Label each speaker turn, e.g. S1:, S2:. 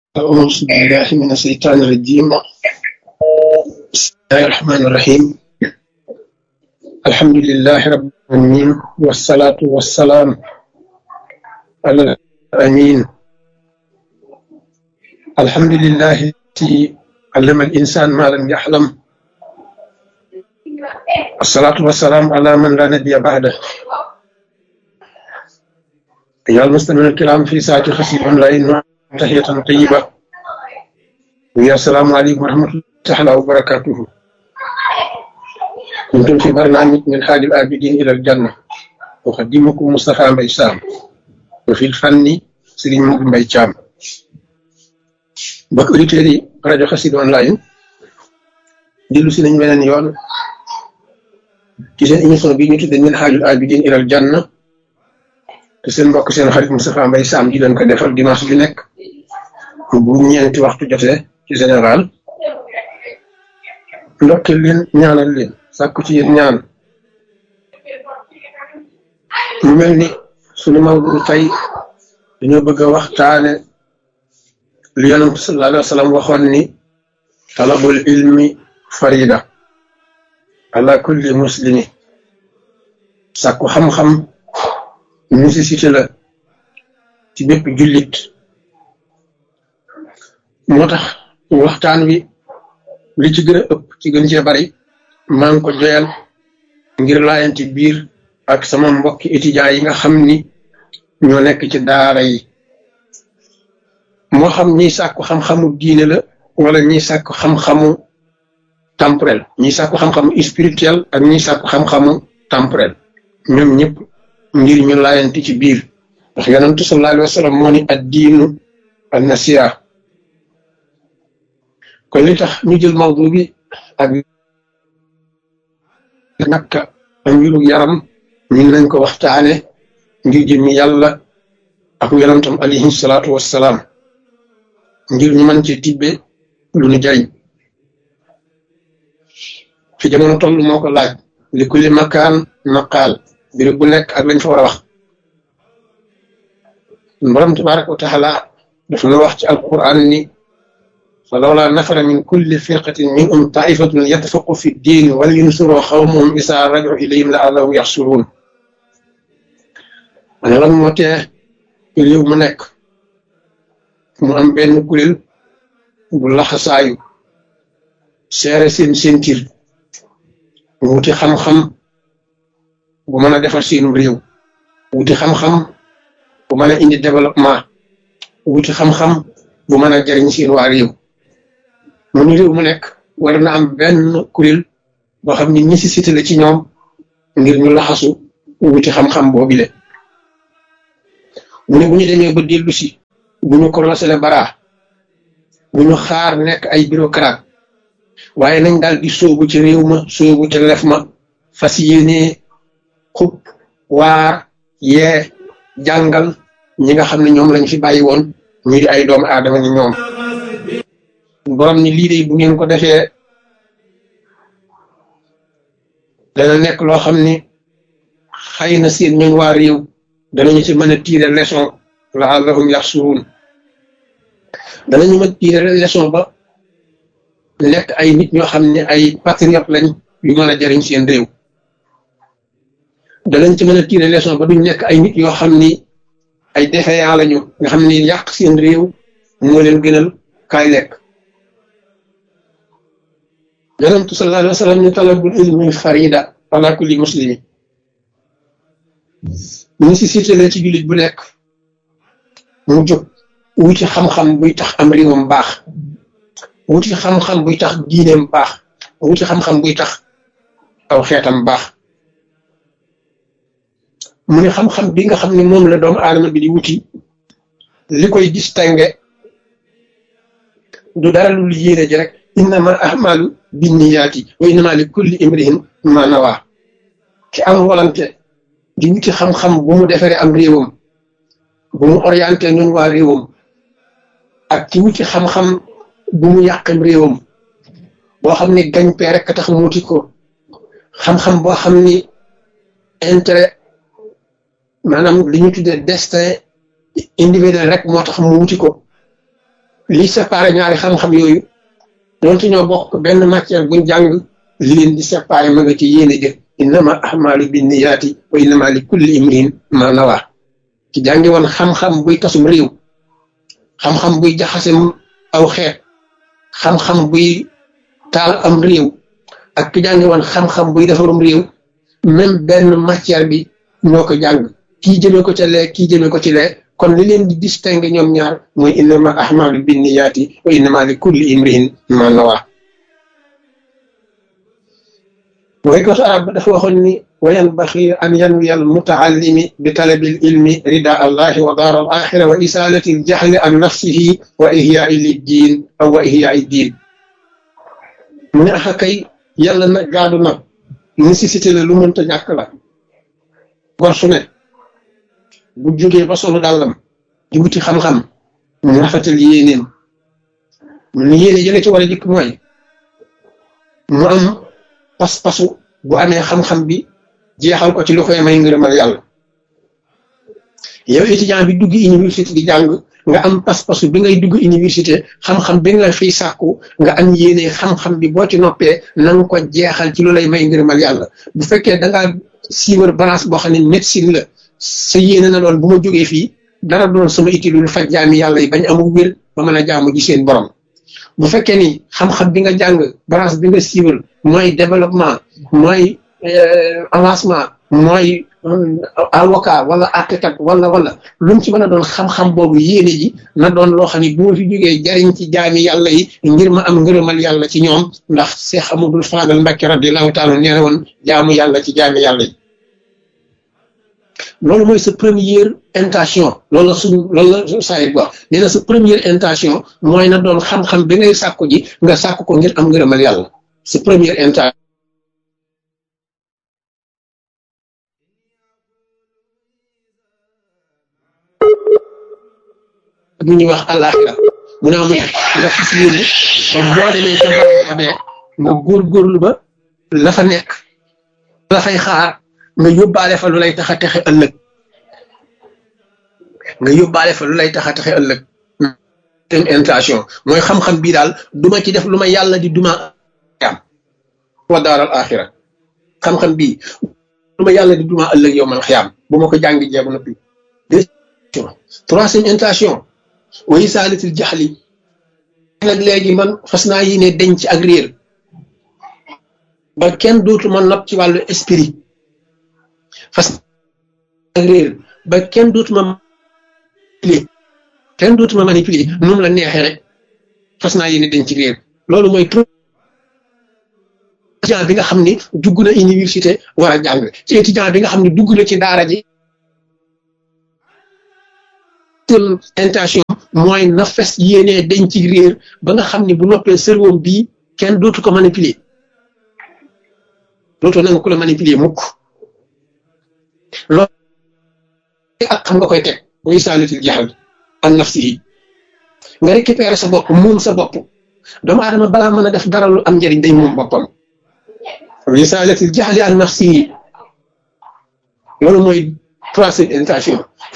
S1: أعوذ بالله من الشيطان الرجيم. بسم الله الرحمن الرحيم. الحمد لله رب العالمين، والصلاة والسلام على الأمين. الحمد لله الذي علم الإنسان ما لم يحلم، الصلاة والسلام على من لا نبي بعده. أيها المستمعون الكرام في ساعة خفيف أونلاين، تحية طيبة، ويا السلام عليكم ورحمة الله تعالى وبركاته. كنتم في برنامج من حاج العابدين إلى الجنة، أقدمكم مصطفى مباي سام، وفي الفن سيرين مباي شام. mbokk auditeurs yi rajo Xassida online dellu si nañ beneen yoon ci seen émission bi ñu tudde min haajul abidin ilal janna, te seen mbokk seen xarit Moustapha Mbaye Sam di leen ko defal dimanche bi nekk bu ñeenti waxtu jotee ci général. ndokkeel leen, ñaanal leen, sàkku ci yéen ñaan. mu mel ni sunu mawdu tey dañoo bëgg a waxtaane li yonent sallallahu alayhi wa sallam waxoon ni talabul ilmi farida ala kulli muslimi. sàkku xam-xam nécessité la ci bépp jullit. moo tax waxtaan wi li ci gën a ëpp ci gën cee bari maa ngi ko joyal ngir laayanti biir ak sama mbokki étudiants yi nga xam ni ñoo nekk ci daara yi, moo xam ñiy sàkku xam-xamu diine la wala ñiy sàkku xam-xamu temporel, ñiy sàkku xam-xamu spirituel ak ñiy sàkku xam-xamu temporel, ñoom ñëpp ngir ñu laayanti ci biir. ndax yonentu sallallahu alayhi wa sallam moo ni ad diinu an nasiha. kon li tax ñu jël mawdu bi ak nakka ak mbiru yaram ñu nañ ko waxtaane ngir jëmmi yàlla ak yonentam alayhi salaatu wassalaam, ngir ñu mën ci tibbe lu ñu jariñ. fi jamono toll moo ko laaj, li kulli makaan maqaal, mbir bu nekk ak lañ fa war a wax. borom tabaraka wa taala daf na wax ci alquran ni falawla nafara min kulli firqatin minhum taifatun yatafaqu fi ddin wal yunsuru xawmahum isa raju ilayhim la'allahum yaxsuruun. ma ne lan moo tee réew mu nekk mu am benn kuréel bu laxasaayu seere seen sentir wuti xam-xam bu mën a defar seenu réew, wuti xam-xam bu mën a indi développement, wuti xam-xam bu mën a jariñ seen waa réew. mu ni réew mu nekk war na am benn kuréel boo xam ni nécessité la ci ñoom ngir ñu laxasu wuti xam-xam boobile. mu ne bu ñu demee ba dellu si, bu ñu commencé le bara, bu ñu xaar nekk ay bureaucrate, waaye nañ daal di sóobu ci réew ma, sóobu ci lef ma, fas yéenee xub waar yee jàngal ñi nga xam ne ñoom lañ fi bàyyi woon ñu di ay doomu aadama ni ñoom. borom ni lii de bu ngeen ko defee dana nekk loo xam ni xëy na seen ñooñ waa réew danañu ci mën a tiire leçon la'allahum yaxsuruun. danañu mën a tiire leçon ba nekk ay nit ñoo xam ne ay patriote lañ yu mën a jariñ seen réew. danañ ci mën a tiire leçon ba duñ nekk ay nit yoo xam ni ay défaillant lañu, nga xam ni yàq seen réew moo leen gënal kaay lekk. yonentu sallallahu alayhi wa sallam ni talabul ilmi farida ala kulli muslimi. nécessité la ci jullit bu nekk mu jóg wuti xam-xam buy tax am réewam baax, wuti xam-xam buy tax diineem baax, wuti xam-xam buy tax aw xeetam baax. mu ne xam-xam bi nga xam ne moom la doomu aadama bi di wuti, li koy distingué du dara lu yéene ji rek, innama ahmalu binniyaati wa innama li kulli imri'in ma nawa. ki am volonté di wuti xam-xam bu mu defaree am réewam, bu mu orienté ñun waa réewam, ak ci wuti xam-xam bu mu yàqam réewam, boo xam ni gañ-pee rek tax mu wuti ko, xam-xam boo xam ni intérêt maanaam li ñu tuddee destin individuel rek moo tax mu wuti ko, li séparé ñaari xam-xam yooyu doonte ñoo bokk benn matière buñ jàng li leen di séparé ma nga ci yéene jëf innama ahmalu binniyaati wa innama li kulli imrin ma nawa ci jàngi woon xam-xam buy tasum réew xam-xam buy jaxase aw xeet xam-xam buy taal am réew ak ki jàngi woon xam-xam buy defarum réew même benn matière bi ñoo ko jàng kii jëmee ko ca lee kii jëmee ko ci lee kon li leen di distinguer ñoom ñaar mooy innama ahmalu binniyaati wa innama li kulli imrin ma nawa mooy ko arab dafa waxoon ni wa yanbaxi an yanwiya al mutaallimi bi talabi al ilmi rida allahi wa daar al axira wa isalati al jahli an nafsihi wa ihyaai liddiin aw wa ihyaai diin mu ne axa kay yàlla nag gaadu nag nécessité la lu mënta ñàkk la gor su ne bu jógee ba solu dàllam di wuti xam-xam mu rafetal yéeneem mu ne yéene jële ci war a jëkk mooy mu am pas-pasu bu amee xam-xam bi jeexal ko ci lu koy may ngërëmal yàlla yow étudiant bi dugg université di jàng nga am pas-pasu bi ngay dugg université xam-xam bi nga fiy sàkku nga am yéene xam-xam bi boo ci noppee na nga ko jeexal ci lu lay may ngërëmal yàlla bu fekkee dangaa siiwar balance boo xam ne médecine la sa yéene na doon bu ma jógee fii dara doon sama itti lu faj jaami yàlla yi bañ amul wér ba mën a jaamu ji seen borom bu fekkee ni xam-xam bi nga jàng branche bi nga siiwal mooy développement mooy avancement mooy avocat wala architecte wala lu mu ci mën a doon xam-xam boobu yéene ji na doon loo xam ne bu ma fi jógee jariñ ci jaami yàlla yi ngir ma am ngërëmal yàlla ci ñoom ndax Seex Amadul Faadal Mbàkke radiyallaahu taala nee na woon jaamu yàlla ci jaami yàlla yi loolu mooy sa première intention loolu la sayit wax nee na sa première intention mooy na doon xam-xam bi ngay sàkku ji nga sàkku ko ngir am ngërëmal yàlla sa première intention bu ñuy wax àllaaxira mu ne am nga fas yéene ba boo demee ca barabee nga góorgóorlu ba la fa nekk la fay xaar nga yóbbaale fa lu lay tax a texe ëllëg tem intention mooy xam-xam bii daal duma ci def lu ma yàlla di duma am wa daaral axira xam-xam bii lu ma yàlla di duma ëllëg yow mal xiyaam bu ma ko jàngi jeebu noppi troisième intention wa isaalatil jaxli nag léegi man fas naa yéene denc ak réer ba kenn dootuma not ci wàllu esprit fas ak réer ba kenn dootuma manipuler noonu la neexee rek fas naa yéene denc réer loolu mooy étudiant bi nga xam ni dugg na université war a jàng ci étudiant bi nga xam ne dugg na ci daara ji intention mooy na fes yéenee denc réer ba nga xam ne bu noppee cerveau bii kenn dootu ko manipuler dootoo nangu ku la manipuler mukk loolu ak xam nga koy teg muy saalitil jaxal an nafsi yi nga récupérer sa bopp moom sa bopp doomu aadama balaa mën a def dara lu am njëriñ day moom boppam muy saalitil jaxali an nafsi yi loolu mooy troisième intention